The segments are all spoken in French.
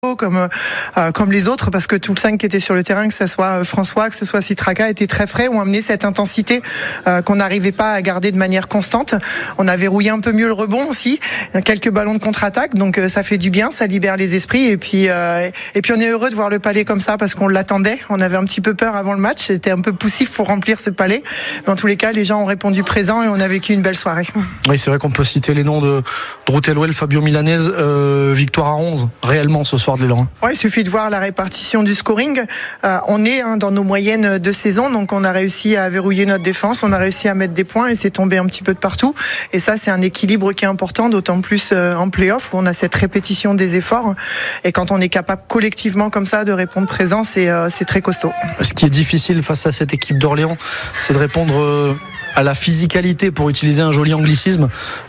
comme les autres, parce que tout le 5 qui était sur le terrain, que ce soit François, que ce soit Citraka, était très frais, ont amené cette intensité qu'on n'arrivait pas à garder de manière constante. On a verrouillé un peu mieux le rebond aussi, quelques ballons de contre-attaque, donc ça fait du bien, ça libère les esprits, et puis on est heureux de voir le Palais comme ça, parce qu'on l'attendait, on avait un petit peu peur avant le match, c'était un peu poussif pour remplir ce Palais, mais en tous les cas les gens ont répondu présent et on a vécu une belle soirée. Oui, c'est vrai qu'on peut citer les noms de Droutelouel, Fabio Milanese, victoire à 11 réellement ce soir de l'élan. Ouais, il suffit de voir la répartition du scoring. On est dans nos moyennes de saison, donc on a réussi à verrouiller notre défense, on a réussi à mettre des points et c'est tombé un petit peu de partout. Et ça, c'est un équilibre qui est important, d'autant plus en play-off où on a cette répétition des efforts. Et quand on est capable collectivement comme ça de répondre présent, c'est très costaud. Ce qui est difficile face à cette équipe d'Orléans, c'est de répondre à la physicalité, pour utiliser un joli anglicisme.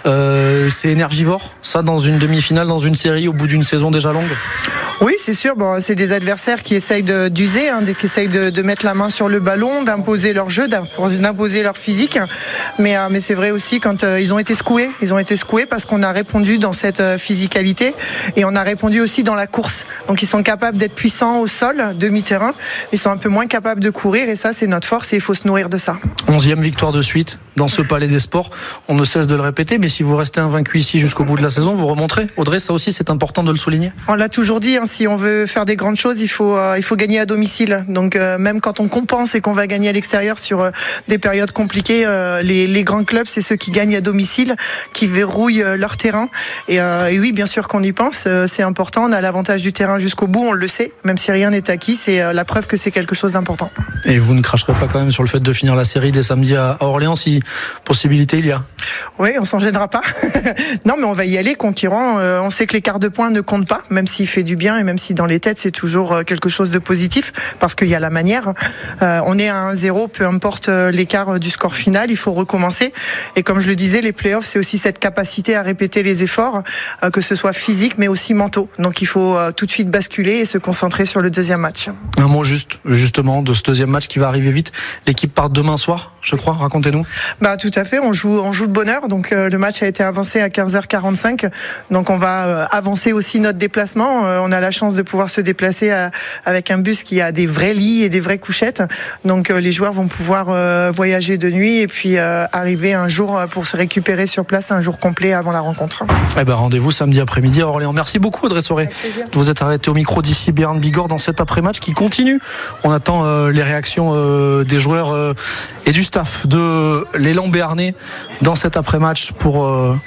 C'est énergivore, ça, dans une demi-finale, dans une série, au bout d'une saison déjà longue? Oui, c'est sûr. Bon, c'est des adversaires qui essayent d'user, qui essayent de mettre la main sur le ballon, d'imposer leur jeu, d'imposer leur physique. Mais c'est vrai aussi quand ils ont été secoués. Ils ont été secoués parce qu'on a répondu dans cette physicalité et on a répondu aussi dans la course. Donc ils sont capables d'être puissants au sol, demi-terrain. Ils sont un peu moins capables de courir et ça, c'est notre force et il faut se nourrir de ça. 11e victoire de suite dans ce Palais des Sports. On ne cesse de le répéter, mais si vous restez invaincu ici jusqu'au bout de la saison, vous remonterez. Audrey, ça aussi, c'est important de le souligner. On l'a toujours dit, si on veut faire des grandes choses, il faut gagner à domicile. Donc même quand on compense et qu'on va gagner à l'extérieur sur des périodes compliquées, les grands clubs, c'est ceux qui gagnent à domicile, qui verrouillent leur terrain. Et oui, bien sûr qu'on y pense, c'est important. On a l'avantage du terrain jusqu'au bout, on le sait. Même si rien n'est acquis, c'est la preuve que c'est quelque chose d'important. Et vous ne cracherez pas quand même sur le fait de finir la série dès samedi à Orléans, si possibilité il y a? Oui, on s'en gênera pas. Non, mais on va y aller conquérant. On sait que les quarts de points ne comptent pas, même s'il fait du bien et même si dans les têtes c'est toujours quelque chose de positif, parce qu'il y a la manière. On est à 1-0, peu importe l'écart du score final, il faut recommencer. Et comme je le disais, les playoffs, c'est aussi cette capacité à répéter les efforts, que ce soit physique mais aussi mentaux. Donc il faut tout de suite basculer et se concentrer sur le deuxième match. Un mot justement de ce deuxième match qui va arriver vite. L'équipe part demain soir, je crois, racontez-nous. Tout à fait, on joue de bonne heure, donc le match a été avancé à 15h45, donc on va avancer aussi notre déplacement. On a la chance de pouvoir se déplacer avec un bus qui a des vrais lits et des vraies couchettes, donc les joueurs vont pouvoir voyager de nuit et puis arriver un jour pour se récupérer sur place, un jour complet avant la rencontre. Rendez-vous samedi après-midi à Orléans. Merci beaucoup Audrey Soré. Vous êtes arrêté au micro d'ici Béarn Bigorre dans cet après-match qui continue. On attend les réactions des joueurs et du staff de l'élan béarnais dans cet après-match pour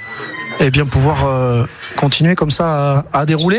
pouvoir continuer comme ça à dérouler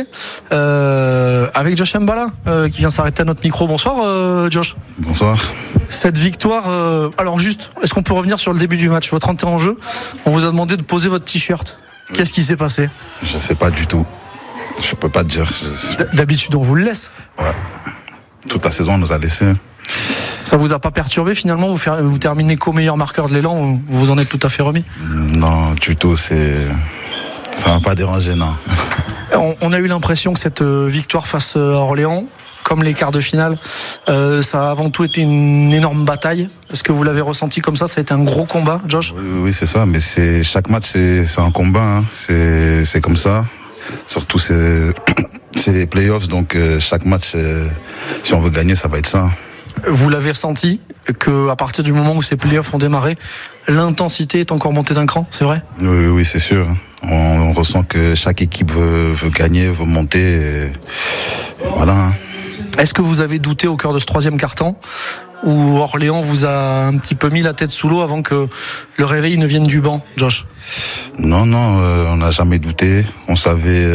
avec Josh Mbala qui vient s'arrêter à notre micro. Bonsoir Josh. Bonsoir. Cette victoire, alors juste, est-ce qu'on peut revenir sur le début du match? Votre entrée en jeu, on vous a demandé de poser votre t-shirt. Qu'est-ce qui s'est passé? Je sais pas du tout. Je peux pas te dire. D'habitude on vous le laisse. Ouais. Toute la saison on nous a laissé. Ça vous a pas perturbé finalement? Vous terminez qu'au meilleur marqueur de l'élan, vous vous en êtes tout à fait remis? Non, du tout, ça m'a pas dérangé, non. On a eu l'impression que cette victoire face à Orléans, comme les quarts de finale, ça a avant tout été une énorme bataille. Est-ce que vous l'avez ressenti comme ça? Ça a été un gros combat, Josh? Oui, c'est ça, mais chaque match c'est un combat, c'est comme ça. Surtout c'est les playoffs, donc chaque match, si on veut gagner, ça va être ça. Vous l'avez ressenti qu'à partir du moment où ces playoffs ont démarré, l'intensité est encore montée d'un cran, c'est vrai? Oui, c'est sûr. On ressent que chaque équipe veut gagner, veut monter. Et voilà. Est-ce que vous avez douté au cœur de ce troisième quart-temps où Orléans vous a un petit peu mis la tête sous l'eau avant que le réveil ne vienne du banc, Josh? Non, on n'a jamais douté. On savait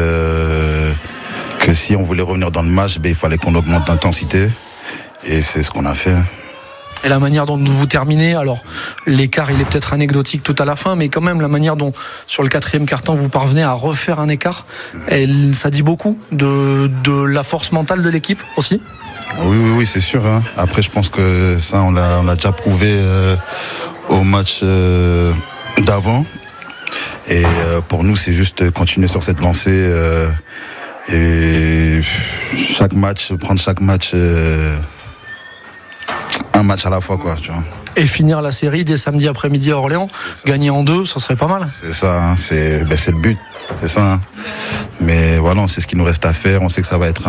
que si on voulait revenir dans le match, il fallait qu'on augmente l'intensité. Et c'est ce qu'on a fait. Et la manière dont vous terminez, alors l'écart il est peut-être anecdotique tout à la fin, mais quand même la manière dont sur le quatrième quart-temps vous parvenez à refaire un écart, ça dit beaucoup de la force mentale de l'équipe aussi. Oui, c'est sûr. Après je pense que ça on l'a déjà prouvé au match d'avant. Et pour nous c'est juste continuer sur cette lancée et prendre chaque match un match à la fois, quoi, tu vois. Et finir la série dès samedi après-midi à Orléans, gagner en 2, ça serait pas mal. C'est ça, c'est le but, c'est ça. Mais voilà, on sait ce qu'il nous reste à faire, on sait que ça va être